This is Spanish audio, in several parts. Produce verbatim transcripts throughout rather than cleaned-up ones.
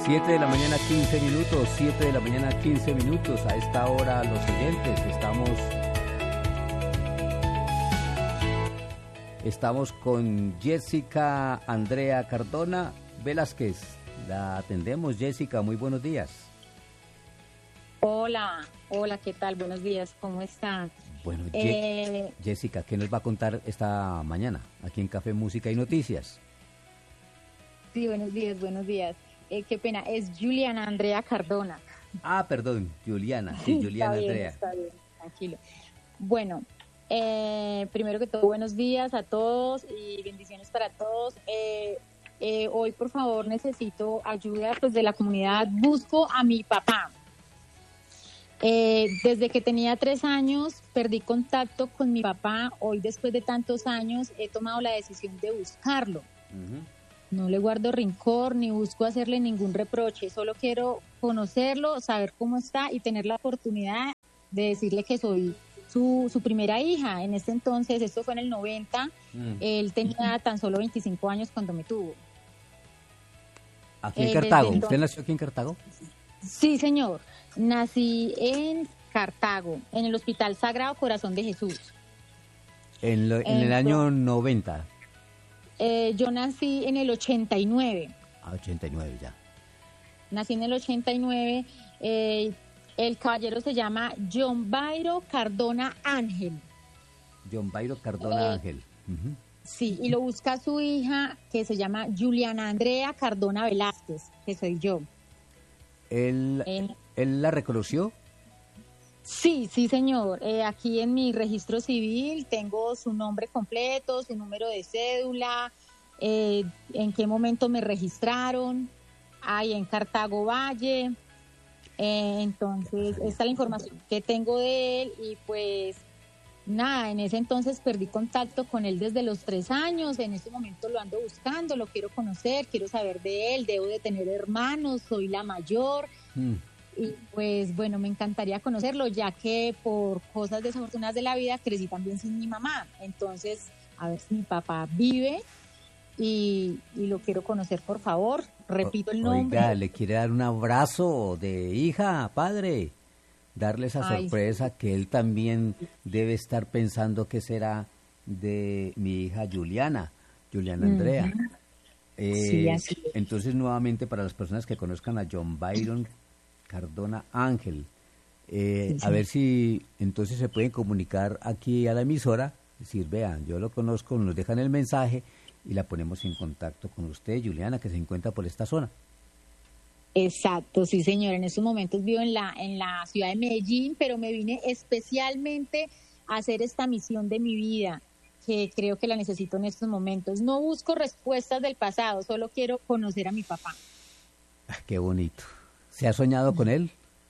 Siete de la mañana, quince minutos, siete de la mañana, quince minutos. A esta hora, los oyentes, estamos, estamos con Jessica Andrea Cardona Velázquez. La atendemos, Jessica, muy buenos días. Hola, hola, ¿qué tal? Buenos días, ¿cómo están? Bueno, eh... Jessica, ¿qué nos va a contar esta mañana aquí en Café Música y Noticias? Sí, buenos días, buenos días. Eh, qué pena, es Juliana Andrea Cardona. Ah, perdón, Juliana, sí, Juliana está bien, Andrea. Está bien, tranquilo. Bueno, eh, primero que todo, buenos días a todos y bendiciones para todos. Eh, eh, hoy, por favor, necesito ayuda pues, de la comunidad. Busco a mi papá. Eh, desde que tenía tres años, perdí contacto con mi papá. Hoy, después de tantos años, he tomado la decisión de buscarlo. Uh-huh. No le guardo rencor ni busco hacerle ningún reproche, solo quiero conocerlo, saber cómo está y tener la oportunidad de decirle que soy su, su primera hija. En este entonces, esto fue en el noventa, mm. él tenía tan solo veinticinco años cuando me tuvo. ¿Aquí en eh, Cartago? Entonces, ¿usted nació aquí en Cartago? Sí, señor. Nací en Cartago, en el Hospital Sagrado Corazón de Jesús. En, lo, en el año noventa. Eh, yo nací en el ochenta y nueve. Ah, ochenta y nueve ya. Nací en el ochenta y nueve. Eh, el caballero se llama John Bairo Cardona Ángel. John Bairo Cardona eh, Ángel. Uh-huh. Sí, y lo busca su hija, que se llama Juliana Andrea Cardona Velázquez, que soy yo. ¿Él, eh, ¿él la reconoció? Sí, sí, señor. Eh, aquí en mi registro civil tengo su nombre completo, su número de cédula, eh, en qué momento me registraron, ahí en Cartago Valle. Eh, entonces, esta es la información que tengo de él y pues nada, en ese entonces perdí contacto con él desde los tres años. En este momento lo ando buscando, lo quiero conocer, quiero saber de él, debo de tener hermanos, soy la mayor. Mm. Y pues bueno, me encantaría conocerlo, ya que por cosas desafortunadas de la vida crecí también sin mi mamá. Entonces, a ver si mi papá vive y, y lo quiero conocer, por favor. Repito el nombre. Oiga, ¿le quiere dar un abrazo de hija, padre? Darle esa Ay, sorpresa sí. Que él también debe estar pensando que será de mi hija Juliana, Juliana Andrea. Uh-huh. eh, sí, así es. Entonces, nuevamente, para las personas que conozcan a John Byron Cardona Ángel, eh, sí, sí. A ver si entonces se pueden comunicar aquí a la emisora, decir, vean, yo lo conozco, nos dejan el mensaje y la ponemos en contacto con usted, Juliana, que se encuentra por esta zona. Exacto, sí, señor. En estos momentos vivo en la, en la ciudad de Medellín, pero me vine especialmente a hacer esta misión de mi vida, que creo que la necesito en estos momentos. No busco respuestas del pasado, solo quiero conocer a mi papá. Ah, qué bonito. ¿Se ha soñado con él?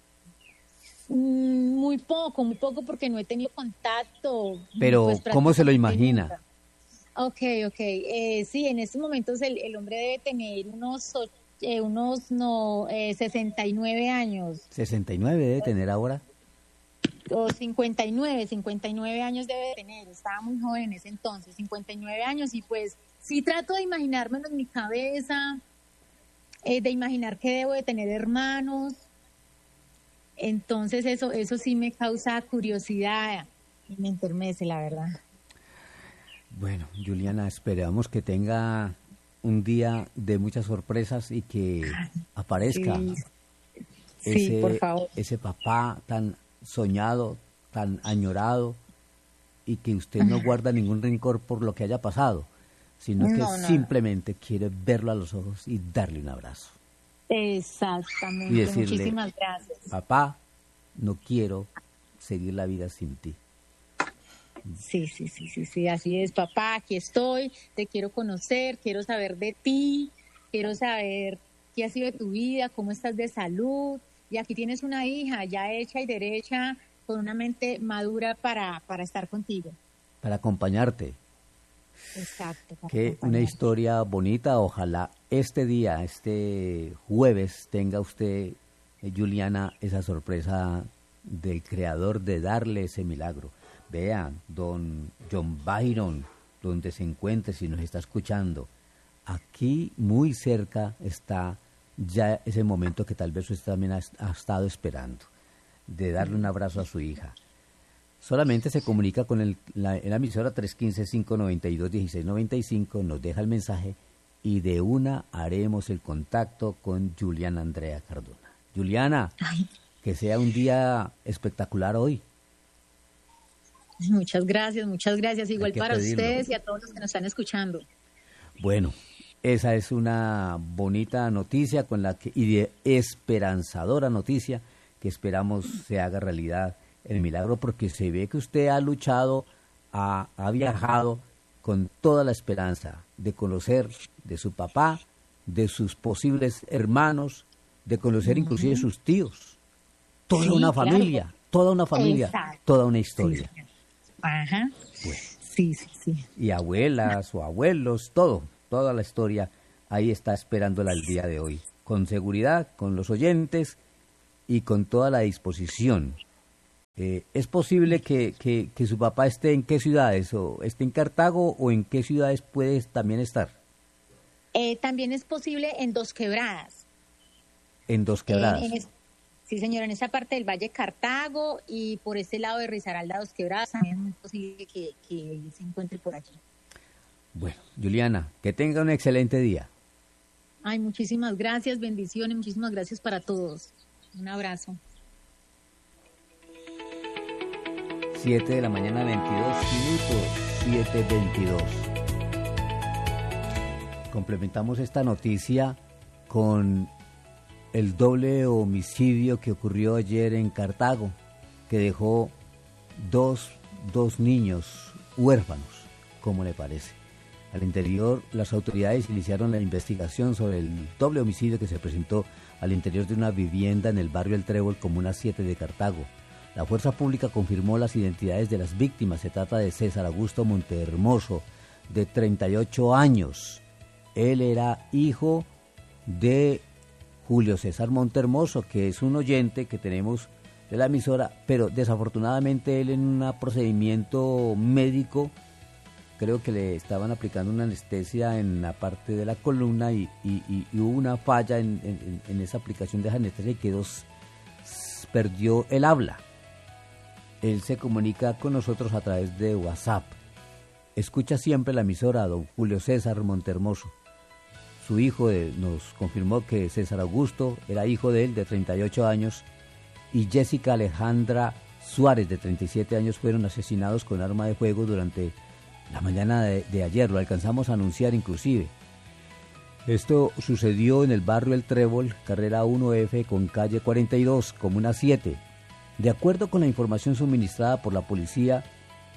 Muy poco, muy poco porque no he tenido contacto. Pero, pues, ¿cómo se lo imagina? Nunca. Ok, ok. Eh, sí, en estos momentos el, el hombre debe tener unos, eh, unos no, eh, sesenta y nueve años. ¿sesenta y nueve debe tener ahora? O cincuenta y nueve, cincuenta y nueve años debe de tener. Estaba muy joven en ese entonces, cincuenta y nueve años. Y pues sí trato de imaginármelo en mi cabeza. Eh, de imaginar que debo de tener hermanos, entonces eso eso sí me causa curiosidad y me enternece, la verdad. Bueno, Juliana, esperamos que tenga un día de muchas sorpresas y que aparezca sí, ese, sí, por favor. ese papá tan soñado, tan añorado y que usted no guarda ningún rencor por lo que haya pasado, sino que no, no. simplemente quiere verlo a los ojos y darle un abrazo. Exactamente, y decirle, muchísimas gracias. Papá, no quiero seguir la vida sin ti. Sí, sí, sí, sí, sí, así es, papá, aquí estoy, te quiero conocer, quiero saber de ti, quiero saber qué ha sido de tu vida, cómo estás de salud, y aquí tienes una hija ya hecha y derecha, con una mente madura para, para estar contigo. Para acompañarte. Exacto. Qué una historia bonita. Ojalá este día, este jueves, tenga usted, eh, Juliana, esa sorpresa del creador de darle ese milagro. Vean, don John Byron, donde se encuentre, si nos está escuchando, aquí muy cerca está ya es el momento que tal vez usted también ha, ha estado esperando, de darle un abrazo a su hija. Solamente se comunica con el, la, la emisora tres uno cinco, cinco nueve dos, uno seis nueve cinco, nos deja el mensaje y de una haremos el contacto con Juliana Andrea Cardona. Juliana, Ay. que sea un día espectacular hoy. Muchas gracias, muchas gracias. Igual para pedirlo. Ustedes y a todos los que nos están escuchando. Bueno, esa es una bonita noticia con la que, y de esperanzadora noticia que esperamos se haga realidad el milagro, porque se ve que usted ha luchado, ha, ha viajado con toda la esperanza de conocer de su papá, de sus posibles hermanos, de conocer uh-huh. inclusive sus tíos. Toda sí, una familia, claro. toda una familia, Exacto. toda una historia. Sí, Ajá. Bueno. Sí, sí, sí. Y abuelas o abuelos, todo, toda la historia ahí está esperándola el día de hoy. Con seguridad, con los oyentes y con toda la disposición. Eh, ¿Es posible que, que, que su papá esté en qué ciudades? ¿O esté en Cartago o en qué ciudades puede también estar? Eh, también es posible en Dos Quebradas. En Dos Quebradas. Eh, en es, sí, señora, en esa parte del Valle Cartago y por este lado de Risaralda, Dos Quebradas, también es posible que, que se encuentre por allí. Bueno, Juliana, que tenga un excelente día. Ay, muchísimas gracias, bendiciones, muchísimas gracias para todos. Un abrazo. siete de la mañana, veintidós minutos, siete veintidós. Complementamos esta noticia con el doble homicidio que ocurrió ayer en Cartago, que dejó dos, dos niños huérfanos, ¿cómo le parece? Al interior, las autoridades iniciaron la investigación sobre el doble homicidio que se presentó al interior de una vivienda en el barrio El Trébol, comuna siete de Cartago. La fuerza pública confirmó las identidades de las víctimas. Se trata de César Augusto Montehermoso, de treinta y ocho años. Él era hijo de Julio César Montehermoso, que es un oyente que tenemos de la emisora, pero desafortunadamente él en un procedimiento médico, creo que le estaban aplicando una anestesia en la parte de la columna y, y, y, y hubo una falla en, en, en esa aplicación de esa anestesia y quedó, perdió el habla. Él se comunica con nosotros a través de WhatsApp. Escucha siempre la emisora don Julio César Montehermoso. Su hijo de, nos confirmó que César Augusto era hijo de él, de treinta y ocho años, y Jessica Alejandra Suárez, de treinta y siete años, fueron asesinados con arma de fuego durante la mañana de, de ayer. Lo alcanzamos a anunciar inclusive. Esto sucedió en el barrio El Trébol, carrera uno F con calle cuarenta y dos, comuna siete. De acuerdo con la información suministrada por la policía,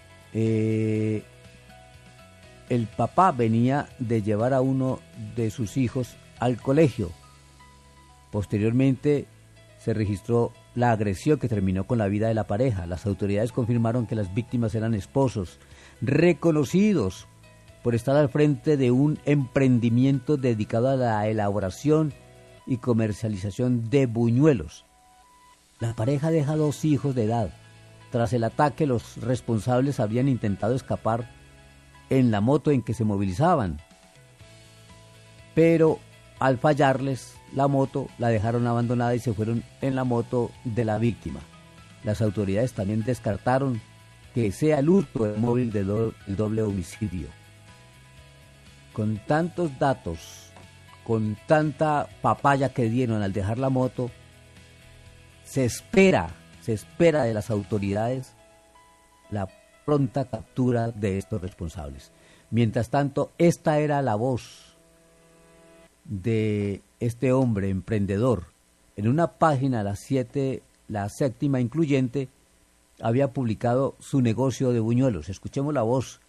eh, el papá venía de llevar a uno de sus hijos al colegio. Posteriormente se registró la agresión que terminó con la vida de la pareja. Las autoridades confirmaron que las víctimas eran esposos reconocidos por estar al frente de un emprendimiento dedicado a la elaboración y comercialización de buñuelos. La pareja deja dos hijos de edad. Tras el ataque, los responsables habían intentado escapar en la moto en que se movilizaban, pero al fallarles la moto, la dejaron abandonada y se fueron en la moto de la víctima. Las autoridades también descartaron que sea el hurto del móvil del do, doble homicidio. Con tantos datos, con tanta papaya que dieron al dejar la moto, se espera, se espera de las autoridades la pronta captura de estos responsables. Mientras tanto, esta era la voz de este hombre emprendedor. En una página, la siete, la séptima incluyente, había publicado su negocio de buñuelos. Escuchemos la voz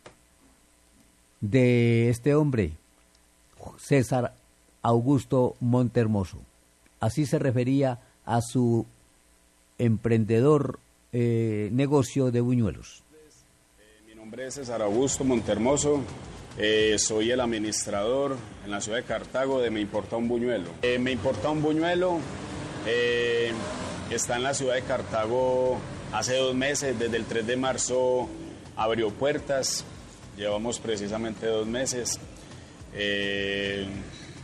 de este hombre, César Augusto Montehermoso. Así se refería a su emprendedor eh, negocio de buñuelos. Eh, mi nombre es César Augusto Montehermoso, eh, soy el administrador en la ciudad de Cartago de Me Importa un Buñuelo. Eh, Me Importa un Buñuelo eh, está en la ciudad de Cartago hace dos meses, desde el tres de marzo abrió puertas, llevamos precisamente dos meses. Eh,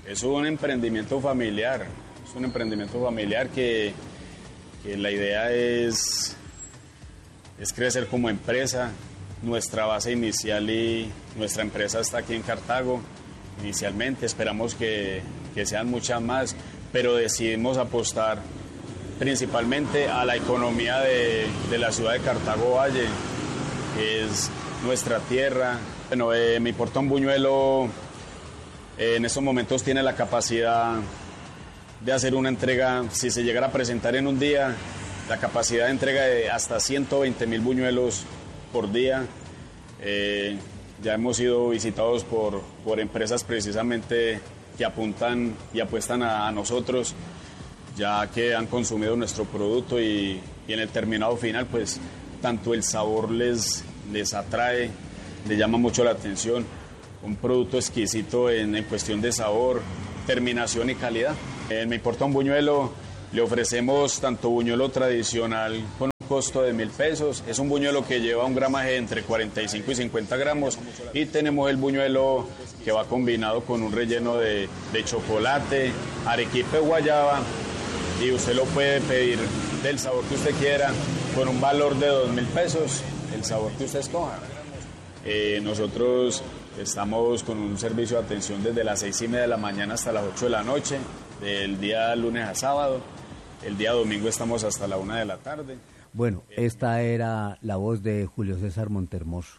Es un emprendimiento familiar, es un emprendimiento familiar que, que la idea es, es crecer como empresa. Nuestra base inicial y nuestra empresa está aquí en Cartago. Inicialmente esperamos que, que sean muchas más, pero decidimos apostar principalmente a la economía de, de la ciudad de Cartago Valle, que es nuestra tierra. Bueno, eh, Mi Portón Buñuelo eh, en estos momentos tiene la capacidad de hacer una entrega, si se llegara a presentar en un día, la capacidad de entrega de hasta ciento veinte mil buñuelos por día. Eh, ya hemos sido visitados por, por empresas precisamente que apuntan y apuestan a, a nosotros, ya que han consumido nuestro producto y, y en el terminado final, pues tanto el sabor les, les atrae, les llama mucho la atención. Un producto exquisito en, en cuestión de sabor, terminación y calidad. En Mi Portón Buñuelo le ofrecemos tanto buñuelo tradicional con un costo de mil pesos. Es un buñuelo que lleva un gramaje entre cuarenta y cinco y cincuenta gramos. Y tenemos el buñuelo que va combinado con un relleno de, de chocolate, arequipe, guayaba. Y usted lo puede pedir del sabor que usted quiera, con un valor de dos mil pesos, el sabor que usted escoja. Eh, nosotros estamos con un servicio de atención desde las seis y media de la mañana hasta las ocho de la noche, del día lunes a sábado. El día domingo estamos hasta la una de la tarde. Bueno, esta era la voz de Julio César Montermoso.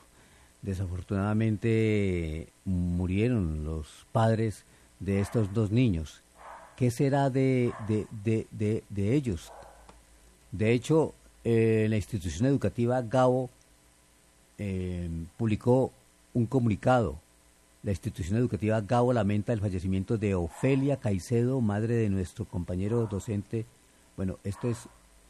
Desafortunadamente murieron los padres de estos dos niños. ¿Qué será de, de, de, de, de ellos? De hecho, eh, la institución educativa Gabo eh, publicó un comunicado. La institución educativa Gabo lamenta el fallecimiento de Ofelia Caicedo, madre de nuestro compañero docente. Bueno, esto es...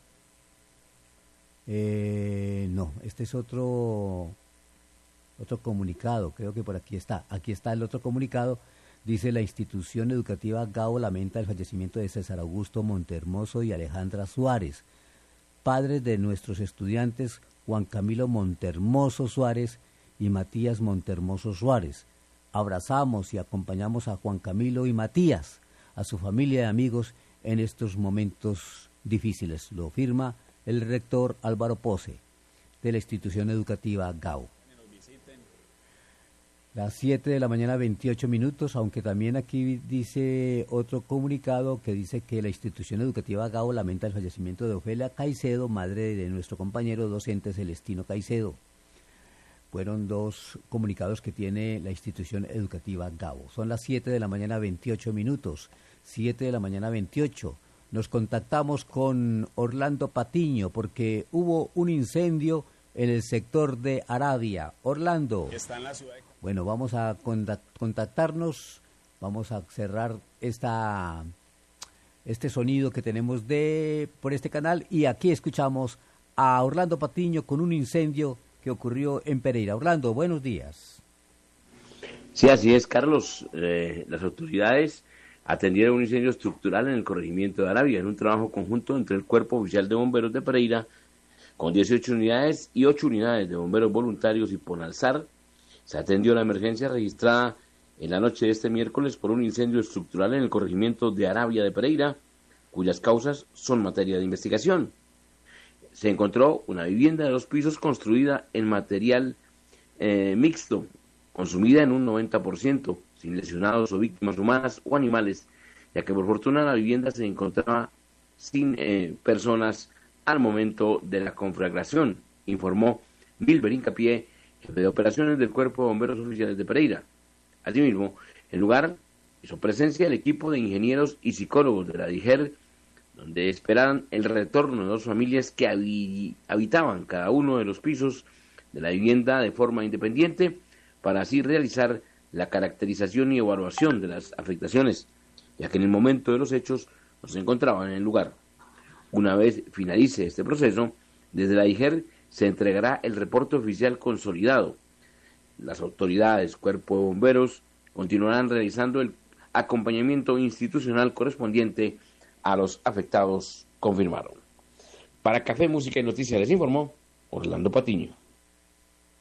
Eh, no, este es otro, otro comunicado, creo que por aquí está. Aquí está el otro comunicado. Dice: la institución educativa Gabo lamenta el fallecimiento de César Augusto Montermoso y Alejandra Suárez, padres de nuestros estudiantes Juan Camilo Montermoso Suárez y Matías Montermoso Suárez. Abrazamos y acompañamos a Juan Camilo y Matías, a su familia y amigos en estos momentos difíciles. Lo firma el rector Álvaro Pose, de la institución educativa Gabo. Las siete de la mañana, veintiocho minutos, aunque también aquí dice otro comunicado que dice que la institución educativa Gabo lamenta el fallecimiento de Ofelia Caicedo, madre de nuestro compañero docente Celestino Caicedo. Fueron dos comunicados que tiene la institución educativa Gabo. Son las siete de la mañana, veintiocho minutos, siete de la mañana, veintiocho. Nos contactamos con Orlando Patiño porque hubo un incendio en el sector de Arabia. Orlando. Está en la ciudad de... Bueno, vamos a contactarnos, vamos a cerrar esta, este sonido que tenemos de por este canal y aquí escuchamos a Orlando Patiño con un incendio que ocurrió en Pereira. Orlando, buenos días. Sí, así es, Carlos. Eh, las autoridades atendieron un incendio estructural en el corregimiento de Arabia, en un trabajo conjunto entre el Cuerpo Oficial de Bomberos de Pereira, con dieciocho unidades y ocho unidades de bomberos voluntarios y Ponalsar. Se atendió la emergencia registrada en la noche de este miércoles por un incendio estructural en el corregimiento de Arabia de Pereira, cuyas causas son materia de investigación. Se encontró una vivienda de dos pisos construida en material eh, mixto, consumida en un noventa por ciento, sin lesionados o víctimas humanas o animales, ya que por fortuna la vivienda se encontraba sin eh, personas al momento de la conflagración, informó Milber Incapié, jefe de operaciones del Cuerpo de Bomberos Oficiales de Pereira. Asimismo, en lugar hizo presencia el equipo de ingenieros y psicólogos de la D I G E R, donde esperaban el retorno de dos familias que habi- habitaban cada uno de los pisos de la vivienda de forma independiente, para así realizar la caracterización y evaluación de las afectaciones, ya que en el momento de los hechos no se encontraban en el lugar. Una vez finalice este proceso, desde la D I G E R se entregará el reporte oficial consolidado. Las autoridades, Cuerpo de Bomberos, continuarán realizando el acompañamiento institucional correspondiente a los afectados, confirmaron. Para Café, Música y Noticias les informó Orlando Patiño.